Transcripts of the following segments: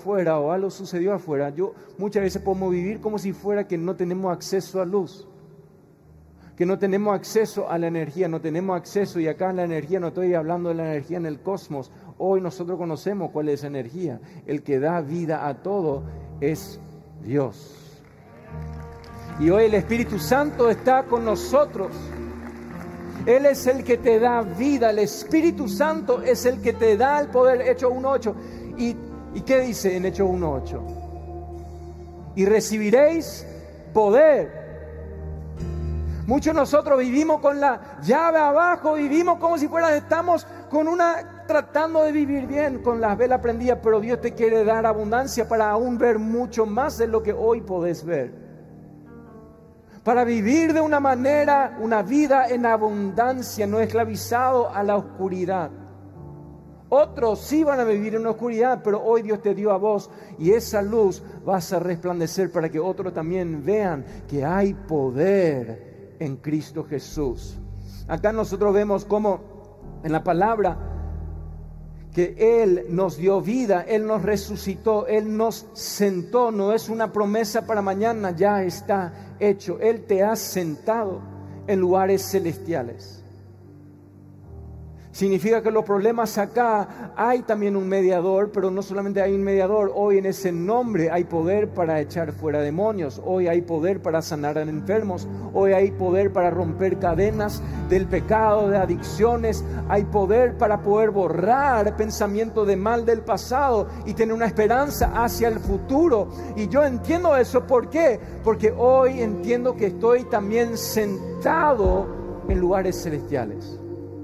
afuera o algo sucedió afuera, muchas veces podemos vivir como si fuera que no tenemos acceso a luz, que no tenemos acceso a la energía, no tenemos acceso, y acá la energía, no estoy hablando de la energía en el cosmos, hoy nosotros conocemos cuál es esa energía, el que da vida a todo es Dios. Y hoy el Espíritu Santo está con nosotros. Él es el que te da vida, el Espíritu Santo es el que te da el poder. Hechos 1:8. ¿Y qué dice en Hechos 1:8? Y recibiréis poder. Muchos de nosotros vivimos con la llave abajo, vivimos como si estamos tratando de vivir bien, con las velas prendidas, pero Dios te quiere dar abundancia para aún ver mucho más de lo que hoy podés ver. Para vivir de una manera, una vida en abundancia, no esclavizado a la oscuridad. Otros sí van a vivir en la oscuridad, pero hoy Dios te dio a vos y esa luz vas a resplandecer para que otros también vean que hay poder en Cristo Jesús. Acá nosotros vemos cómo en la palabra que Él nos dio vida, Él nos resucitó, Él nos sentó, no es una promesa para mañana, ya está hecho. Él te ha sentado en lugares celestiales. Significa que los problemas acá hay también un mediador, pero no solamente hay un mediador, hoy en ese nombre hay poder para echar fuera demonios, hoy hay poder para sanar a enfermos, hoy hay poder para romper cadenas del pecado, de adicciones, hay poder para poder borrar pensamiento de mal del pasado y tener una esperanza hacia el futuro. Y yo entiendo eso, ¿por qué? Porque hoy entiendo que estoy también sentado en lugares celestiales.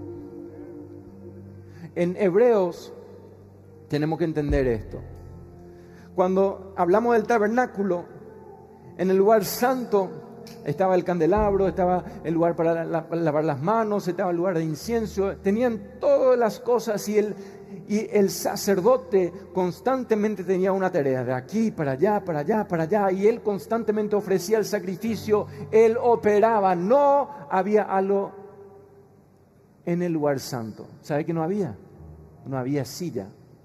En Hebreos tenemos que entender esto. Cuando hablamos del tabernáculo, en el lugar santo estaba el candelabro, estaba el lugar para lavar las manos, estaba el lugar de incienso, tenían todas las cosas y el sacerdote constantemente tenía una tarea, de aquí para allá, para allá, para allá, y él constantemente ofrecía el sacrificio, él operaba, no había algo en el lugar santo. ¿Sabe qué no había? No había silla.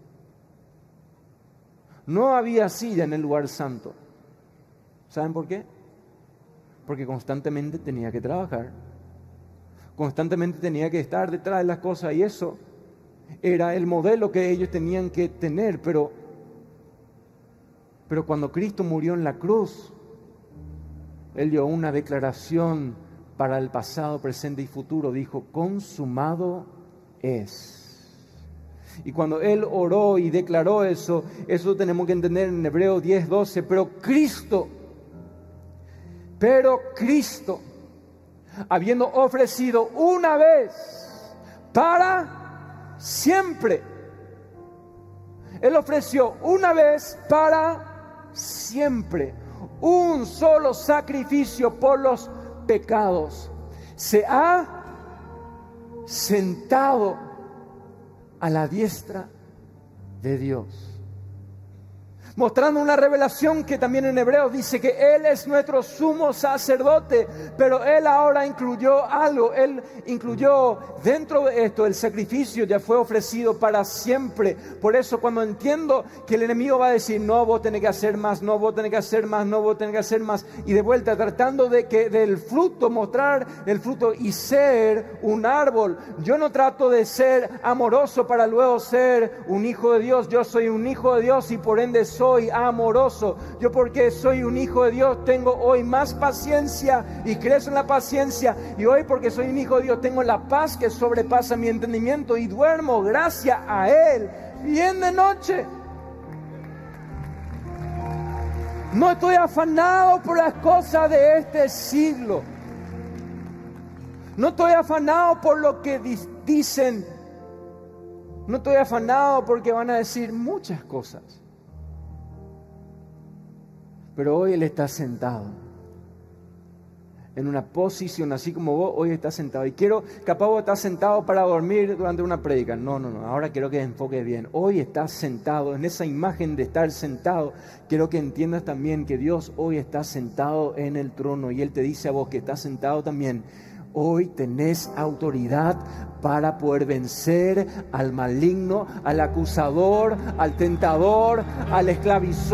No había silla en el lugar santo. ¿Saben por qué? Porque constantemente tenía que trabajar. Constantemente tenía que estar detrás de las cosas y eso era el modelo que ellos tenían que tener. Pero cuando Cristo murió en la cruz, Él dio una declaración para el pasado, presente y futuro. Dijo, consumado es. Y cuando Él oró y declaró eso tenemos que entender en Hebreos 10:12. Pero Cristo, habiendo ofrecido una vez para siempre. Él ofreció una vez para siempre un solo sacrificio por los pecados. Se ha sentado a la diestra de Dios, mostrando una revelación que también en Hebreos dice que Él es nuestro sumo sacerdote, pero Él ahora incluyó algo. Él incluyó dentro de esto el sacrificio ya fue ofrecido para siempre. Por eso cuando entiendo que el enemigo va a decir, no, vos tenés que hacer más, no, vos tenés que hacer más, no, vos tenés que hacer más, y de vuelta tratando de que del fruto, mostrar el fruto y ser un árbol. Yo no trato de ser amoroso para luego ser un hijo de Dios. Yo soy un hijo de Dios y por ende soy amoroso. Yo porque soy un hijo de Dios tengo hoy más paciencia y crezco en la paciencia, y hoy porque soy un hijo de Dios tengo la paz que sobrepasa mi entendimiento y duermo gracias a Él bien de noche. No estoy afanado por las cosas de este siglo. No estoy afanado por lo que dicen. No estoy afanado porque van a decir muchas cosas. Pero hoy Él está sentado en una posición, así como vos hoy estás sentado. Y capaz vos estás sentado para dormir durante una prédica. No, ahora quiero que enfoques bien. Hoy estás sentado, en esa imagen de estar sentado, quiero que entiendas también que Dios hoy está sentado en el trono. Y Él te dice a vos que estás sentado también. Hoy tenés autoridad para poder vencer al maligno, al acusador, al tentador, al esclavizador.